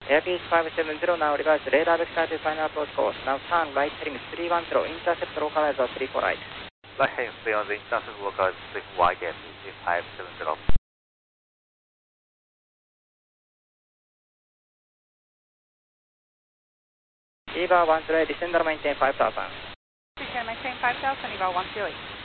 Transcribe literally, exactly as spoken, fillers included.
Airbus five seven zero now reverse radar vector to final approach course. Now turn right heading three one zero, intercept localizer three four right. Right heading three one zero, intercept localizer three four right, Airbus five seven zero. Eva one zero, descender maintain five thousand. Descender maintain five thousand, Eva one zero.